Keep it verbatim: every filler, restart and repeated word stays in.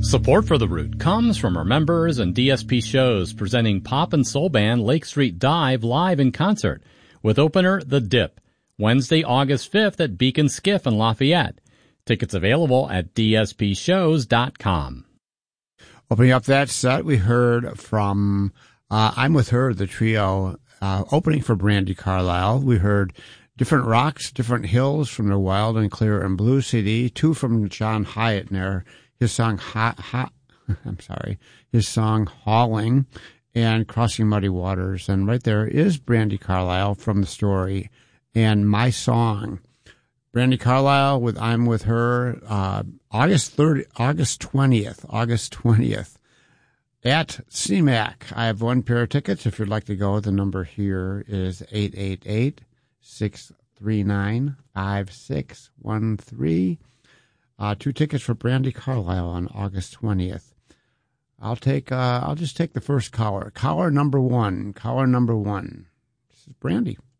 Support for The Root comes from our members and D S P shows presenting pop and soul band Lake Street Dive live in concert with opener The Dip, Wednesday, August fifth at Beacon Skiff in Lafayette. Tickets available at d s p shows dot com. Opening up that set, we heard from uh, I'm With Her, the trio, uh, opening for Brandi Carlile. We heard Different Rocks, Different Hills from their Wild and Clear and Blue C D, two from John Hyatt in there, his song, ha, ha, I'm sorry, his song Hauling and Crossing Muddy Waters. And right there is Brandi Carlile from The Story and My Song. Brandi Carlile with I'm With Her, uh, August thirtieth, August twentieth, August twentieth at C MAC. I have one pair of tickets. If you'd like to go, the number here is eight eight eight, six three nine, five six one three. Uh, two tickets for Brandi Carlile on August twentieth. I'll take, uh, I'll just take the first caller. Caller number one. Caller number one. This is Brandi.